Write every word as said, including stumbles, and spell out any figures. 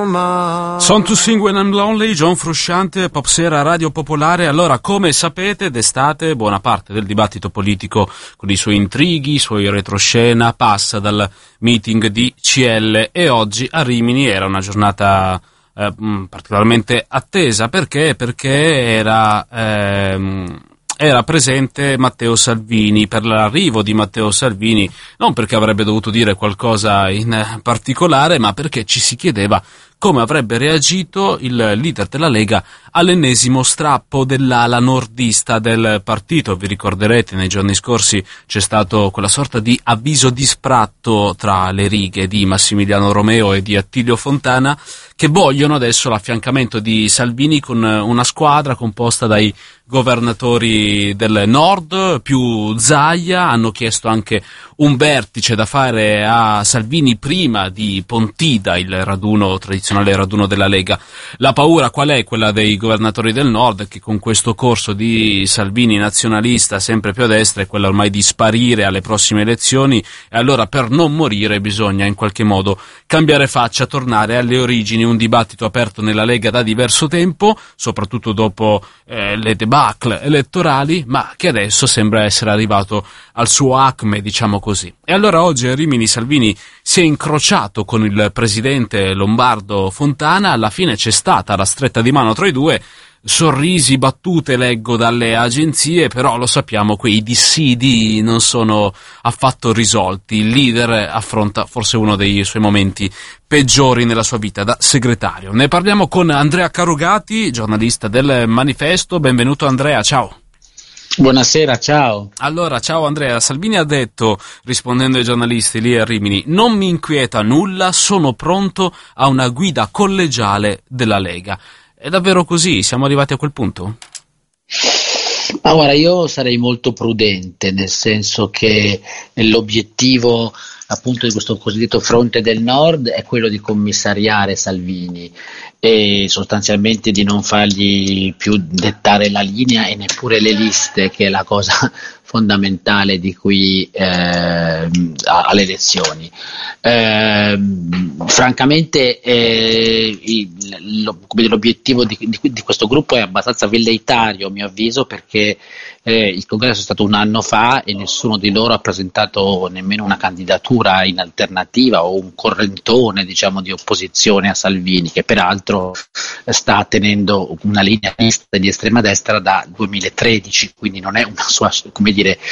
Song to Sing When I'm Lonely, John Frusciante, Popsera, Radio Popolare. Allora, come sapete, d'estate buona parte del dibattito politico, con i suoi intrighi, i suoi retroscena, passa dal meeting di C L, e oggi a Rimini era una giornata eh, particolarmente attesa. Perché? Perché era... Ehm, era presente Matteo Salvini. Per l'arrivo di Matteo Salvini, non perché avrebbe dovuto dire qualcosa in particolare, ma perché ci si chiedeva come avrebbe reagito il leader della Lega all'ennesimo strappo dell'ala nordista del partito. Vi ricorderete, nei giorni scorsi c'è stato quella sorta di avviso di sfratto tra le righe di Massimiliano Romeo e di Attilio Fontana, che vogliono adesso l'affiancamento di Salvini con una squadra composta dai governatori del nord più Zaia. Hanno chiesto anche un vertice da fare a Salvini prima di Pontida, il raduno tradizionale raduno della Lega. La paura qual è? Quella dei governatori del nord, che con questo corso di Salvini nazionalista sempre più a destra è quella ormai di sparire alle prossime elezioni, e allora per non morire bisogna in qualche modo cambiare faccia, tornare alle origini. Un dibattito aperto nella Lega da diverso tempo, soprattutto dopo eh, le debacle elettorali, ma che adesso sembra essere arrivato al suo acme, diciamo così. E allora oggi a Rimini Salvini si è incrociato con il presidente lombardo Fontana. Alla fine c'è stata la stretta di mano tra i due, sorrisi, battute leggo dalle agenzie, però lo sappiamo, quei dissidi non sono affatto risolti. Il leader affronta forse uno dei suoi momenti peggiori nella sua vita da segretario. Ne parliamo con Andrea Carugati, giornalista del Manifesto. Benvenuto Andrea, ciao. Buonasera, ciao. Allora, ciao Andrea. Salvini ha detto, rispondendo ai giornalisti lì a Rimini: non mi inquieta nulla, sono pronto a una guida collegiale della Lega. È davvero così? Siamo arrivati a quel punto? Ma guarda, io sarei molto prudente, nel senso che l'obiettivo appunto di questo cosiddetto fronte del nord è quello di commissariare Salvini e sostanzialmente di non fargli più dettare la linea e neppure le liste, che è la cosa fondamentale di qui eh, alle elezioni. Eh, francamente eh, il, lo, l'obiettivo di, di, di questo gruppo è abbastanza velleitario, a mio avviso, perché eh, il congresso è stato un anno fa e nessuno di loro ha presentato nemmeno una candidatura in alternativa o un correntone, diciamo, di opposizione a Salvini, che peraltro sta tenendo una linea di estrema destra da duemilatredici, quindi non è una sua, come dire,